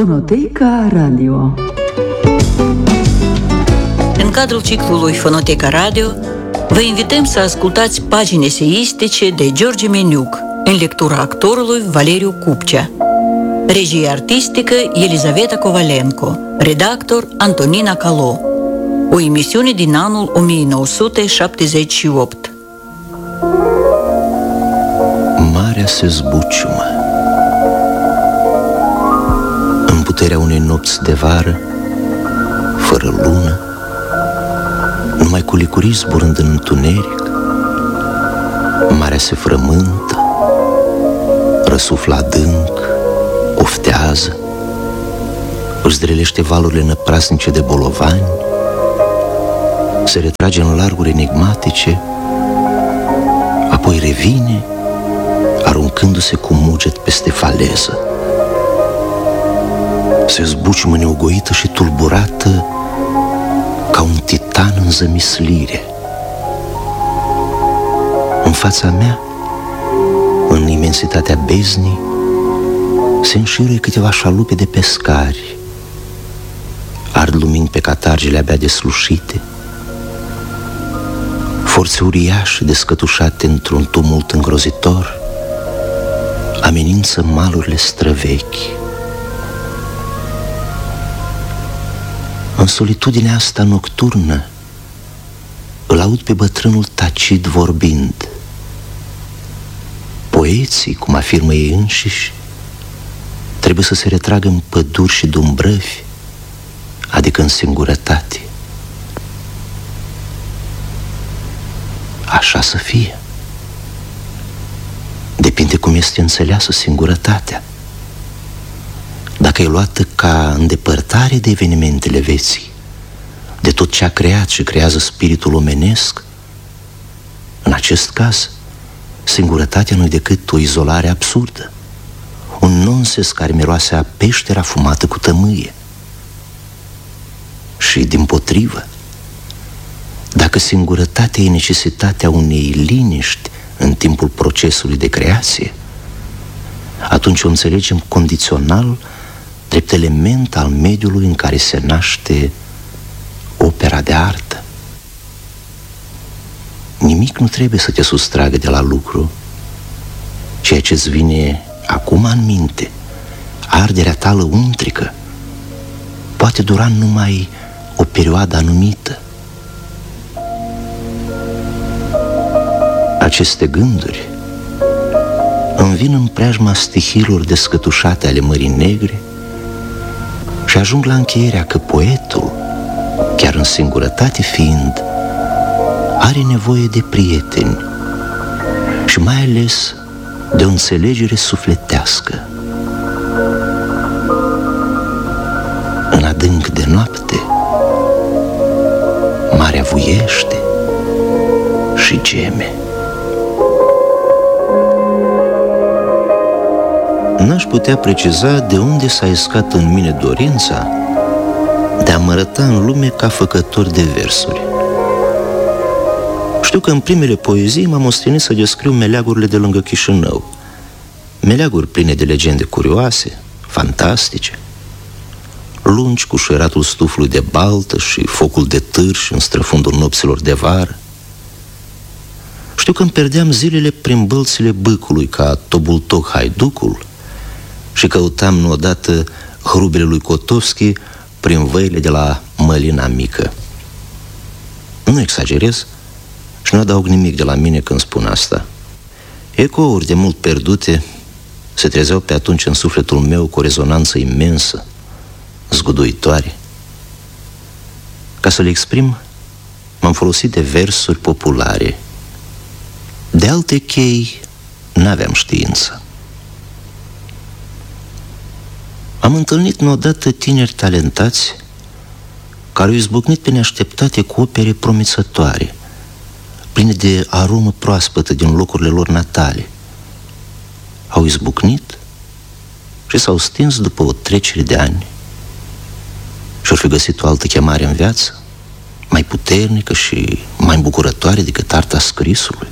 Fonoteca Radio. În cadrul ciclului Fonoteca Radio, vă invităm să ascultați pagini eseistice de George Meniuc, în lectura actorului Valeriu Cupcea. Regie artistică Elizaveta Kovalenko, redactor Antonina Calo. O emisiune din anul 1978. Marea se zbuciumă. În puterea unei nopți de vară, fără lună, numai cu licurii zburând în întuneric, marea se frământă, răsuflă adânc, oftează, își zdrelește valurile năprasnice de bolovani, se retrage în larguri enigmatice, apoi revine, aruncându-se cu muget peste faleză. Se zbuciumă neugoită și tulburată ca un titan în zămislire. În fața mea, în imensitatea beznii, se înșiruie câteva șalupe de pescari. Ard lumini pe catargele abia deslușite. Forțe uriașe descătușate într-un tumult îngrozitor amenință malurile străvechi. În solitudinea asta nocturnă îl aud pe bătrânul tacit vorbind. Poeții, cum afirmă ei înșiși, trebuie să se retragă în păduri și dumbrăvi, adică în singurătate. Așa să fie. Depinde cum este înțeleasă singurătatea. Dacă e luată ca îndepărtare de evenimentele vieții, de tot ce a creat și creează spiritul omenesc, în acest caz, singurătatea nu-i decât o izolare absurdă, un nonsens care miroase a peșteră afumată cu tămâie. Și, dimpotrivă, dacă singurătatea e necesitatea unei liniști în timpul procesului de creație, atunci o înțelegem condițional drept element al mediului în care se naște opera de artă. Nimic nu trebuie să te sustragă de la lucru. Ceea ce îți vine acum în minte, arderea ta lăuntrică, poate dura numai o perioadă anumită. Aceste gânduri îmi vin în preajma stihiilor descătușate ale Mării Negre și ajung la încheierea că poetul, chiar în singurătate fiind, are nevoie de prieteni și mai ales de o înțelegere sufletească. În adânc de noapte, marea vuiește și geme. N-aș putea preciza de unde s-a iscat în mine dorința de a mă arăta în lume ca făcător de versuri. Știu că în primele poezii m-am ostenit să descriu meleagurile de lângă Chișinău, meleaguri pline de legende curioase, fantastice, lungi cu șuieratul stufului de baltă și focul de târși în străfundul nopților de vară. Știu că îmi perdeam zilele prin bălțile Bâcului ca Tobultoc Haiducul și căutam nu odată hrubele lui Kotovski prin văile de la Mălina Mică. Nu exagerez și nu adaug nimic de la mine când spun asta. Ecouri de mult pierdute se trezeau pe atunci în sufletul meu cu o rezonanță imensă, zguduitoare. Ca să le exprim, m-am folosit de versuri populare. De alte chei n-aveam știință. Am întâlnit odată tineri talentați care au izbucnit pe neașteptate cu opere promițătoare, pline de aromă proaspătă din locurile lor natale. Au izbucnit și s-au stins după o trecere de ani și-or fi găsit o altă chemare în viață, mai puternică și mai îmbucurătoare decât arta scrisului.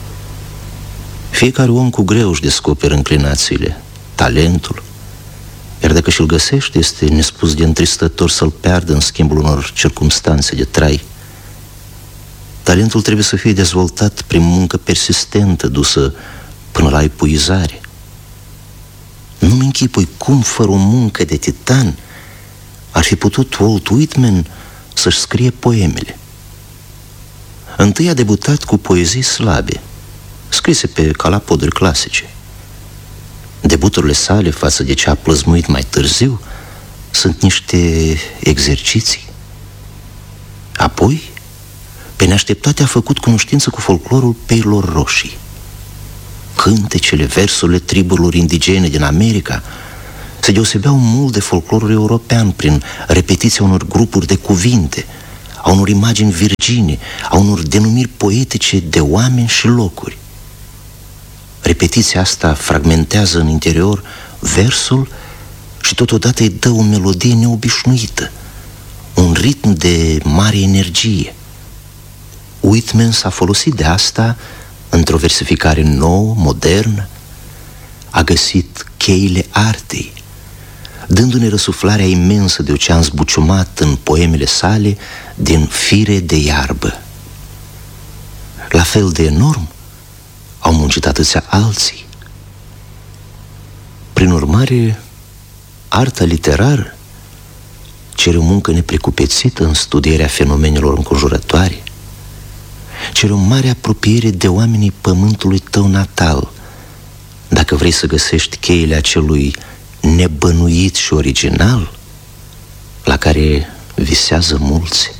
Fiecare om cu greu își descoperă înclinațiile, talentul, Iar dacă și-l găsește, este nespus de întristător să-l piardă în schimbul unor circumstanțe de trai. Talentul trebuie să fie dezvoltat prin muncă persistentă, dusă până la epuizare. Nu-mi închipui cum, fără o muncă de titan, ar fi putut Walt Whitman să-și scrie poemele. Întâi a debutat cu poezii slabe, scrise pe calapoduri clasice. Debuturile sale față de ce a plăzmuit mai târziu sunt niște exerciții. Apoi, pe neașteptate, a făcut cunoștință cu folclorul peilor roșii. Cântecele, versurile triburilor indigene din America se deosebeau mult de folclorul european prin repetiția unor grupuri de cuvinte, a unor imagini virgine, a unor denumiri poetice de oameni și locuri. Repetiția asta fragmentează în interior versul și totodată îi dă o melodie neobișnuită, un ritm de mare energie. Whitman s-a folosit de asta într-o versificare nouă, modernă, a găsit cheile artei, dându-ne răsuflarea imensă de ocean zbuciumat în poemele sale din fire de iarbă. La fel de enorm au muncit atâția alții. Prin urmare, arta literară cere o muncă neprecupețită în studierea fenomenelor înconjurătoare, cere o mare apropiere de oamenii pământului tău natal, dacă vrei să găsești cheile acelui nebănuit și original la care visează mulți.